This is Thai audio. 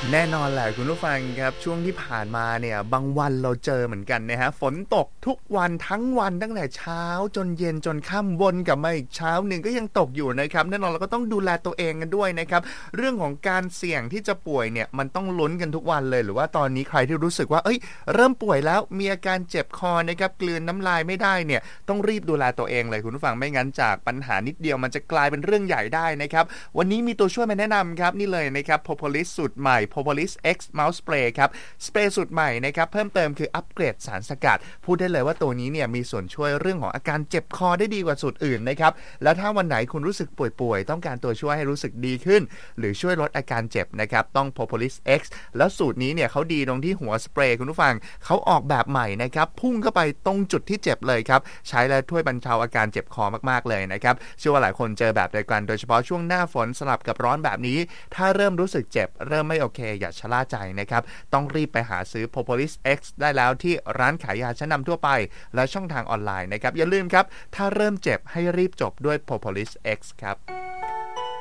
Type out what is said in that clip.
แน่นอนแหละคุณผู้ฟังครับช่วงที่ผ่านมาเนี่ยบางวันเราเจอเหมือนกันนะฮะฝนตกทุกวันทั้งวันตั้งแต่เช้าจนเย็นจนค่ำวนกลับมาอีกเช้าหนึ่งก็ยังตกอยู่นะครับแน่นอนเราก็ต้องดูแลตัวเองกันด้วยนะครับเรื่องของการเสี่ยงที่จะป่วยเนี่ยมันต้องลุ้นกันทุกวันเลยหรือว่าตอนนี้ใครที่รู้สึกว่าเริ่มป่วยแล้วมีอาการเจ็บคอนะครับกลืนน้ำลายไม่ได้เนี่ยต้องรีบดูแลตัวเองเลยคุณผู้ฟังไม่งั้นจากปัญหานิดเดียวมันจะกลายเป็นเรื่องใหญ่ได้นะครับวันนี้มีตัวช่วยมาแนะนำครับนี่เลยนะครับ Propolis สูตรใหม่ Propolis X Mouth Spray ครับสเปรย์สูตรใหม่นะครับเพิ่มเติมคืออัปเกรดสารสกัดพูดได้เลยว่าตัวนี้เนี่ยมีส่วนช่วยเรื่องของอาการเจ็บคอได้ดีกว่าสูตรอื่นนะครับแล้วถ้าวันไหนคุณรู้สึกป่วยๆต้องการตัวช่วยให้รู้สึกดีขึ้นหรือช่วยลดอาการเจ็บนะครับต้อง Propolis X แล้วสูตรนี้เนี่ยเขาดีตรงที่หัวสเปรย์คุณผู้ฟังเขาออกแบบใหม่นะครับพุ่งเข้าไปตรงจุดที่เจ็บเลยครับใช้แล้วช่วยบรรเทาอาการเจ็บคอมากๆเลยนะครับเชื่อว่าหลายคนเจอแบบเดียวกันโดยเฉพาะช่วงหน้าฝนสลับกับร้อนแบบนี้ถ้าเริ่มรู้สึกเจ็บเริ่มไม่โอเคอย่าชะล่าใจนะครับต้องรีบไปหาซื้อ Propolis X ได้แล้วที่ร้านขายยาชั้นนำทั่วไปและช่องทางออนไลน์นะครับอย่าลืมครับถ้าเริ่มเจ็บให้รีบจบด้วย Propolis X ครับ